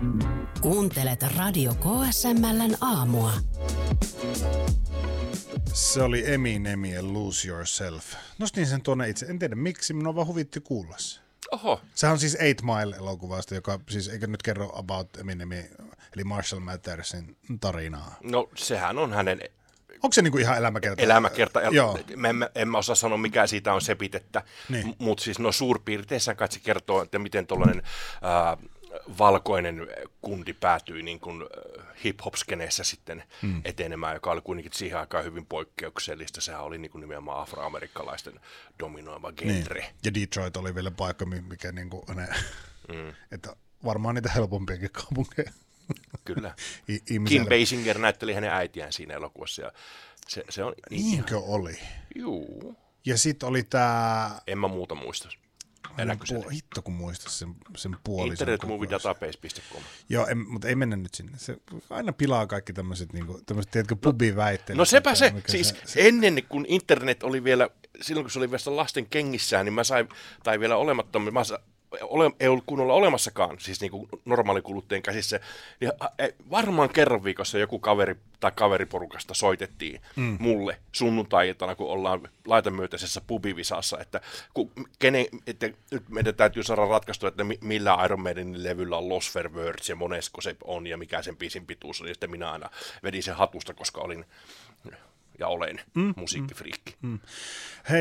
Kuuntelet Radio KSML:n aamua. Se oli Eminemien Lose Yourself. Nostin sen tuonne itse. En tiedä miksi, minua vaan huvitti kuulla se. Oho. Sehän on siis 8 Mile-elokuvasta, joka siis eikä nyt kerro about Eminemin, eli Marshall Mathersin tarinaa. No sehän on hänen Onko se niinku ihan elämäkerta? Joo. En mä osaa sanoa, mikä siitä on sepitettä, niin. Mutta siis no suurpiirteissään kai se kertoo, että miten tuollainen valkoinen kundi päätyi niin kuin hip-hop-skeneessä sitten etenemään, joka oli kuitenkin siihen aikaan hyvin poikkeuksellista. Sehän oli niin kuin nimenomaan afroamerikkalaisten dominoiva genre. Niin. Ja Detroit oli vielä paikka, mikä niinku että varmaan niitä helpompiakin kaupunkeja. Kyllä. Kim Basinger näytteli hänen äitiään siinä elokuvassa. Ja se on niinkö ihan oli? Juu. Ja sitten oli tää... En mä muuta muista. Hitto kun muistas sen puolison. Internetmovidatabase.com. Joo, mutta ei mennä nyt sinne. Se aina pilaa kaikki tämmöiset, tiedätkö, pubiväitteet. No sepä se. Siis ennen kun internet oli vielä, silloin kun se oli vielä lasten kengissään, niin mä sain, tai vielä olemattomia, ei ollut kunnolla olemassakaan, siis niin kuin normaalikuluttajien käsissä, niin varmaan kerran viikossa joku kaveri tai kaveriporukasta soitettiin mulle sunnuntai-iltana, kun ollaan laitamyötäisessä pubivisassa, että nyt meidän täytyy saada ratkaistua, että millä Iron Maidenin levyllä on Lost for Words ja monesko se on ja mikä sen biisin pituus on, ja sitten minä aina vedin sen hatusta, koska olin ja olen musiikkifriikki. Hei,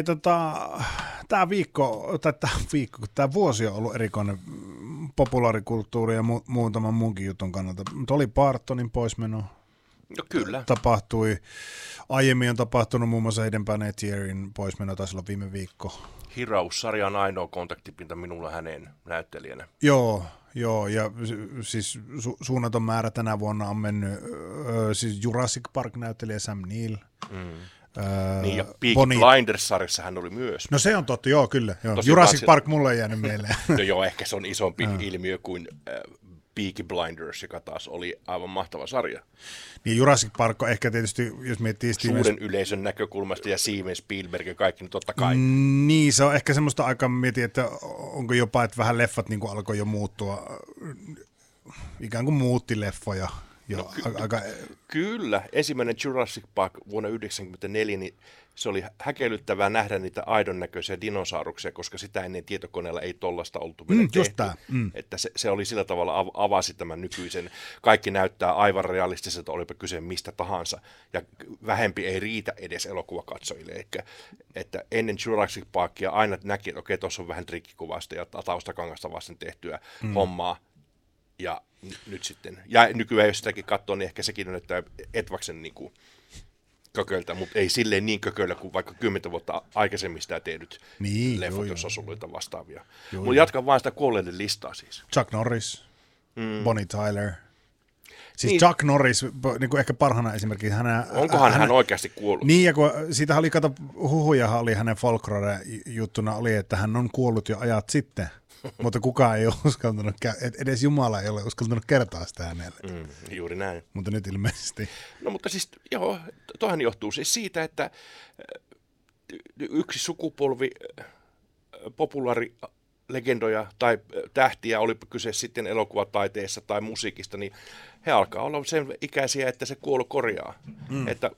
tämä vuosi on ollut erikoinen populaarikulttuuri ja muutaman muunkin jutun kannalta. Mutta oli Partonin poismeno. No kyllä. Aiemmin on tapahtunut muun muassa Hayden Panettierin poismeno, taisi olla viime viikko. Heroes-sarja on ainoa kontaktipinta minulla hänen näyttelijänä. Joo, ja siis suunnaton määrä tänä vuonna on mennyt, siis Jurassic Park-näyttelijä Sam Neill. Niin, ja Peaky Blinders-sarjassa hän oli myös. No se on totta, joo, kyllä. Joo. Jurassic Park mulle ei jäänyt mieleen. No joo, ehkä se on isompi ilmiö kuin Peaky Blinders, joka taas oli aivan mahtava sarja. Niin Jurassic Park on ehkä tietysti, jos miettii suuren yleisön näkökulmasta ja Steven Spielberg ja kaikki, niin totta kai. Niin, se on ehkä semmoista aikaa, mietin, että onko jopa, että vähän leffat niin kuin alkoi jo muuttua, ikään kuin muutti leffoja. Jo, Kyllä, ensimmäinen Jurassic Park vuonna 1994, niin se oli häkellyttävää nähdä niitä aidon näköisiä dinosauruksia, koska sitä ennen tietokoneella ei tollasta oltu vielä tehty. Että se oli sillä tavalla avasi tämän nykyisen, kaikki näyttää aivan realistiselta, olipa kyse mistä tahansa, ja vähempi ei riitä edes elokuvakatsojille. Että ennen Jurassic Parkia aina näki, että okei, tuossa on vähän trikkikuvasta ja taustakangasta vasten tehtyä hommaa, ja nyt sitten, ja nykyään jos sitäkin katsoo, niin ehkä sekin on, että Edvaksen niin kököltä, mutta ei silleen niin kököllä kuin vaikka 10 vuotta aikaisemmin sitä tehdyt leffot, jos on ollut vastaavia. Mutta jatkan vaan sitä kuolleiden listaa siis. Chuck Norris, Bonnie Tyler. Siis niin. Chuck Norris, niin kuin ehkä parhaana esimerkiksi. Onkohan hän oikeasti kuollut? Niin, ja kun siitä oli, huhujahan oli hänen folklore-juttuna, oli, että hän on kuollut jo ajat sitten. Mutta kukaan ei ole uskaltanut, edes Jumala ei ole uskaltanut kertoa sitä hänelle. Juuri näin. Mutta nyt ilmeisesti. No mutta siis, joo, toihan johtuu siis siitä, että yksi sukupolvi populaarilegendoja tai tähtiä, olipa kyse sitten elokuvataiteessa tai musiikista, niin he alkaa olla sen ikäisiä, että se kuolo korjaa. Että